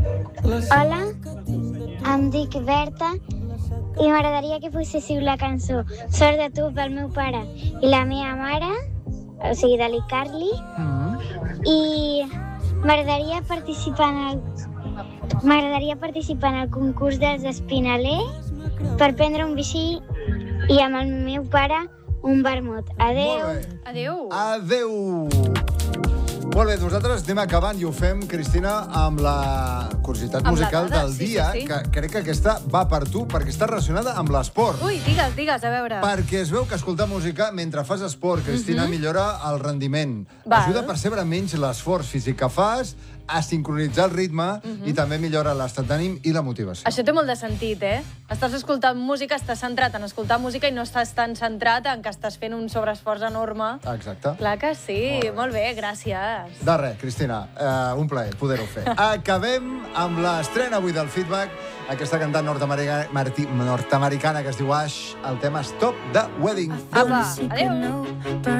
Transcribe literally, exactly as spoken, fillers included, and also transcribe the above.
Hola, em dic Berta i m'agradaria que posséssiu la cançó Sort de tu pel meu pare i la meva mare, o sigui, de l'Icarly, Mm. i m'agradaria participar en el m'agradaria participar en el concurs dels Espinaler per prendre un bici i amb el meu pare un vermut. Adéu. Molt bé. Adéu. Adéu. Molt bé, nosaltres anem acabant i ho fem, Cristina, amb la curiositat Amb la musical dada, del sí, dia, sí, sí. que crec que aquesta va per tu, perquè està relacionada amb l'esport. Ui, digues, digues, a veure. Perquè es veu que escoltar música mentre fas esport, Cristina, millora el rendiment. Val. Ajuda a percebre menys l'esforç físic que fas, a sincronitzar el ritme i també millora l'estat d'ànim i la motivació. Això té molt de sentit, eh? Estàs escoltant música, estàs centrat en escoltar música i no estàs tan centrat en que estàs fent un sobreesforç enorme. Exacte. Clar que sí, Molt bé. molt bé, gràcies. De res, Cristina, uh, un plaer poder-ho fer. Acabem amb l'estrena avui del Feedback, aquesta cantant nord-americana nord-americana que es diu Ash, el tema Stop the Wedding. Apa, adéu.